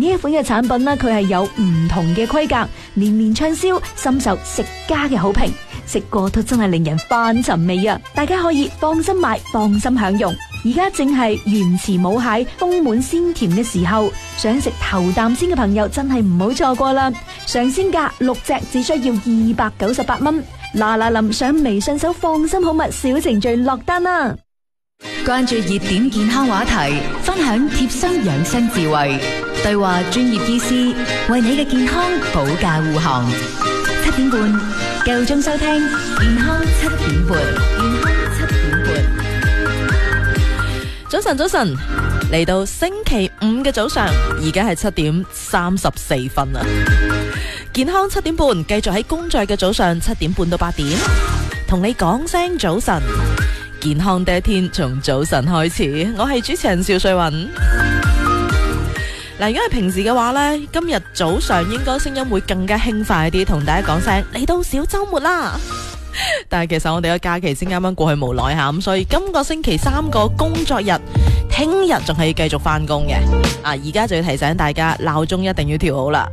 呢一款嘅產品呢，佢係有唔同嘅規格，年年暢銷，深受食家嘅好評。食過都真係令人翻尋味啊！大家可以放心買，放心享用。而家正係原池母蟹豐滿鮮甜嘅時候，想食頭啖先嘅朋友真係唔好錯過啦！上鮮價6隻只需要298蚊。嗱嗱臨上微信搜放心好物小程序落單啦！ 關注熱點健康話題，分享貼心養生智慧，對話專業醫師，為你嘅健康保駕護航。7點半，夠鐘收聽健康7點半。健康7點半。 早晨，早晨，嚟到星期五嘅早上，而家係7點34分啦。健康7點半，繼續喺工作嘅早上7點半到8點，同你講聲早晨。健康第一天從早晨開始，我係主持人邵瑞雲。嗱，如果係平時嘅話呢，今日早上應該聲音會更加輕快啲，同大家講聲嚟到小周末啦。但係其實我哋嘅假期先啱啱過去無耐下，咁所以今個星期3個工作日，聽日仲係要繼續翻工嘅。而家就要提醒大家，鬧鐘一定要調好啦。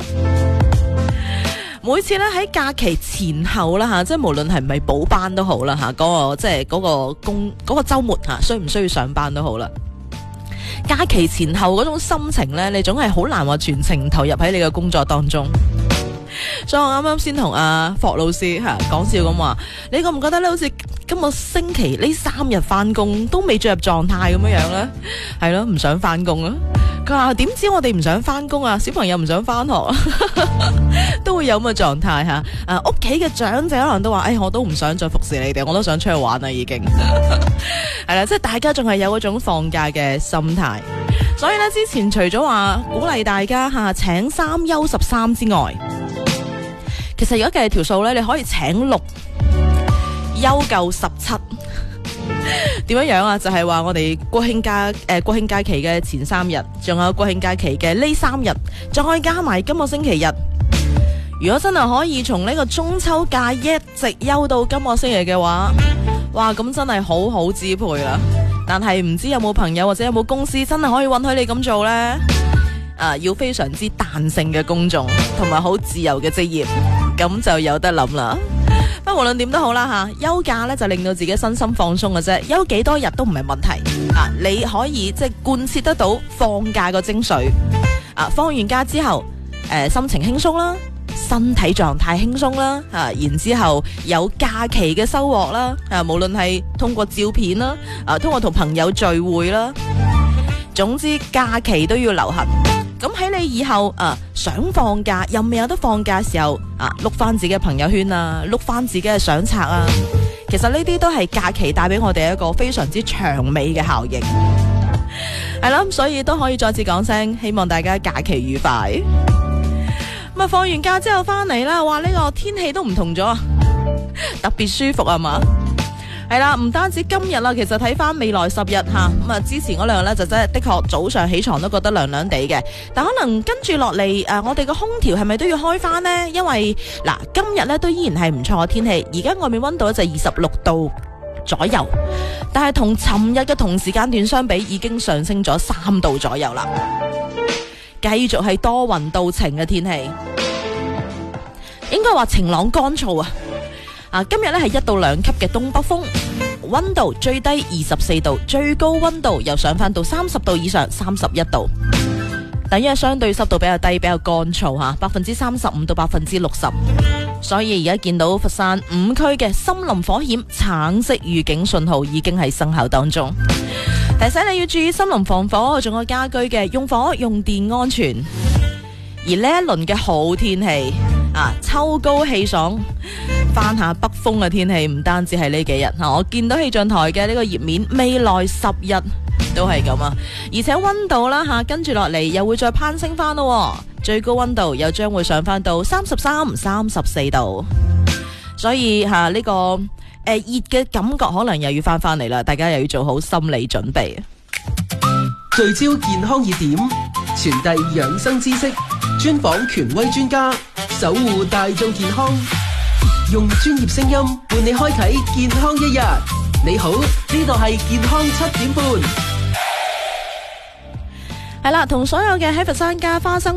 每次咧喺假期前後啦吓，即係無論係唔係補班都好啦吓，嗰個即係嗰個周末吓，需唔需要上班都好啦。假期前後嗰種心情咧，你總係好難話全程投入喺你嘅工作當中。所以我啱啱先同阿霍老師講笑咁話，你覺唔覺得咧，好似今個星期呢3日翻工都未進入狀態咁樣樣咧？係咯，唔想翻工啊！佢話點知我哋唔想翻工啊？小朋友唔想翻學都會有咁嘅狀態吓。屋企嘅長者可能都話，我都唔想再服侍你哋，我都想出去玩啦已經。係啦，即係大家仲係有嗰種放假嘅心態。所以咧，之前除咗話鼓勵大家請3休13之外，其實如果計條數咧，你可以請6休夠17。點樣啊？就係話我哋國慶假期嘅前3日，仲有國慶假期嘅呢3日，再加埋今個星期日。如果真係可以從呢個中秋假一直休到今個星期嘅話，哇，咁真係好好支配啦。但係唔知有冇朋友或者有冇公司真係可以允許你咁做呢？要非常之彈性嘅公眾同埋好自由嘅職業，咁就有得諗啦。不過無論點都好啦吓，休假咧就令到自己身心放鬆嘅啫，休幾多日都唔係問題。你可以即係貫徹得到放假個精髓。放完假之後，心情輕鬆啦，身體狀態輕鬆啦，然之後有假期嘅收穫啦。無論係通過照片啦，通過同朋友聚會啦，總之假期都要流行。咁喺你以後想放假又未有得放假嘅時候碌翻自己嘅朋友圈碌翻自己嘅相冊其實呢啲都係假期帶俾我哋一個非常之長尾嘅效應。係啦，所以都可以再次講聲，希望大家假期愉快。咁放完假之後翻嚟啦，話呢個天氣都唔同咗，特別舒服啊嘛。係啦，唔單止今日啦，其實睇翻未來10日咁之前嗰2日咧就真係的確早上起床都覺得涼涼地嘅，但可能跟住落嚟我哋個空調係咪都要開翻呢？因為今日咧都依然係唔錯嘅天氣，而家外面溫度就26度左右，但係同尋日嘅同時間段相比，已經上升咗3度左右啦。繼續係多雲到晴嘅天氣，應該話晴朗乾燥今日咧係1到2級嘅東北風，溫度最低24度，最高溫度又上翻到30度以上，31度。但因為相對濕度比較低，比較乾燥35%到60%，所以而家見到佛山5區嘅森林火險橙色預警信號已經係生效當中，提醒你要注意森林防火，仲有家居嘅用火用電安全。而呢一輪嘅好天氣秋高氣爽，翻下北風嘅天氣，唔單止係呢幾日我見到氣象台嘅呢個頁面，未來10日都係咁而且溫度啦跟住落嚟又會再攀升翻咯，最高溫度又將會上翻到33、34度，所以呢個熱嘅感覺可能又要翻嚟啦，大家又要做好心理準備。 聚焦健康熱點，傳遞養生知識，專訪權威專家，守護大眾健康，用專業聲音伴你開啟健康一日。你好，呢度係健康7點半。 係啦，同所有嘅喺佛山嘉花生